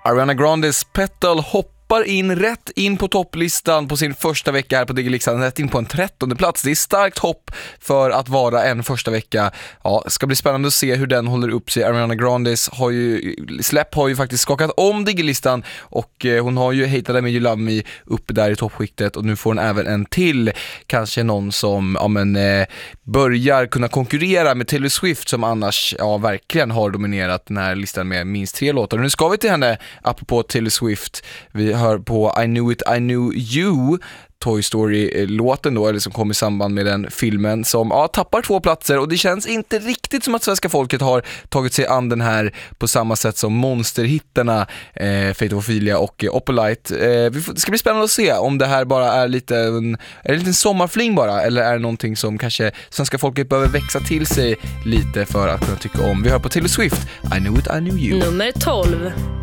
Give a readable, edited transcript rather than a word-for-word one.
Ariana Grandes Petal hoppar rätt in på topplistan på sin första vecka här på Diggilexan, rätt in på en 13:e plats. Det är starkt hopp för att vara en första vecka. Ja, ska bli spännande att se hur den håller upp sig. Ariana Grandes har ju faktiskt skakat om Diggilistan och hon har ju Hate That I Made You Love Me uppe där i toppskiktet och nu får hon även en till. Kanske någon som börjar kunna konkurrera med Taylor Swift som annars verkligen har dominerat den här listan med minst 3 låtar. Och nu ska vi till henne, apropå Taylor Swift. Vi hör på I Knew It, I Knew You, Toy Story-låten då, eller som kom i samband med den filmen, som tappar 2 platser, och det känns inte riktigt som att svenska folket har tagit sig an den här på samma sätt som monsterhittarna Fate of Ophelia och Oppolite. Det ska bli spännande att se om det här bara är en liten sommarfling bara, eller är det någonting som kanske svenska folket behöver växa till sig lite för att kunna tycka om. Vi hör på Taylor Swift, I Knew It, I Knew You. Nummer 12.